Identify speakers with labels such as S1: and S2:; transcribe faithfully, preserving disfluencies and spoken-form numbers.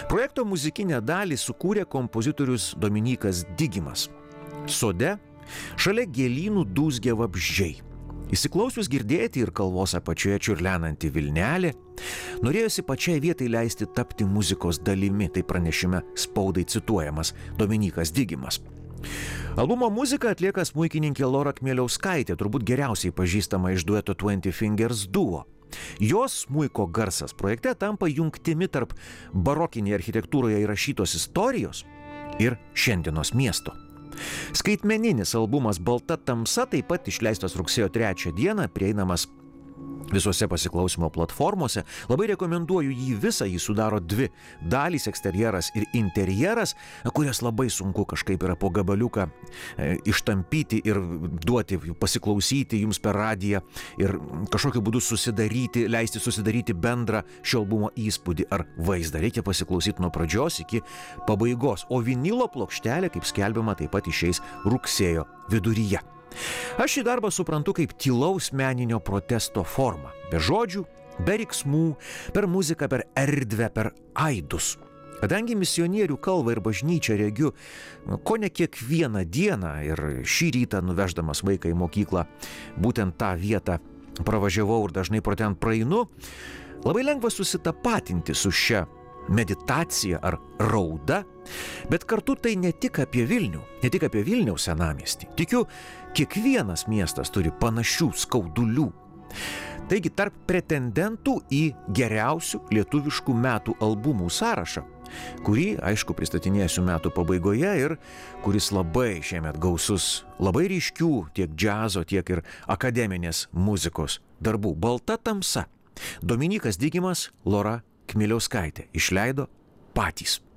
S1: Projekto muzikinę dalį sukūrė kompozitorius Dominykas Digimas. Sode šalia gėlynų dūzgia vabzdžiai. Įsiklausius girdėti ir kalvos apačioje čiurlenanti vilnelė, norėjosi pačiai vietai leisti tapti muzikos dalimi, tai pranešime spaudai cituojamas Dominykas Digimas. Albumo muziką atlieka smuikininkė Lora Kmieliauskaitė, turbūt geriausiai pažįstama iš dueto Twenty Fingers Duo. Jos smuiko garsas projekte tampa jungtimi tarp barokinėje architektūroje įrašytos istorijos ir šiandienos miesto. Skaitmeninis albumas Balta tamsa taip pat išleistas rugsėjo trečią dieną, prieinamas visose pasiklausimo platformose. Labai rekomenduoju jį visą, jį sudaro dvi dalys, eksterjeras ir interjeras, kurias labai sunku kažkaip yra po gabaliuką e, ištampyti ir duoti, pasiklausyti jums per radiją ir kažkokiu būdu susidaryti, leisti susidaryti bendrą šio albumo įspūdį ar vaizdą. Reikia pasiklausyti nuo pradžios iki pabaigos, o vinilo plokštelė, kaip skelbiama, taip pat išeis rugsėjo viduryje. Aš šį darbą suprantu kaip tylaus meninio protesto formą. Be žodžių, be riksmų, per muziką, per erdvę, per aidus. Kadangi misionierių kalvą ir bažnyčią regiu ko ne kiekvieną dieną ir šį rytą nuveždamas vaiką į mokyklą, būtent tą vietą pravažiavau ir dažnai pro ten praeinu, labai lengva susitapatinti su šia meditacija ar rauda, bet kartu tai ne tik apie Vilnių, ne tik apie Vilniaus senamiestį. Tikiu, kiekvienas miestas turi panašių skaudulių. Taigi tarp pretendentų į geriausių lietuviškų metų albumų sąrašą, kurį, aišku, pristatinėsiu metų pabaigoje ir kuris labai šiemet gausus, labai ryškių tiek džiazo, tiek ir akademinės muzikos darbų. Balta tamsa. Dominykas Digimas, Lora Kmieliauskaitė išleido patys.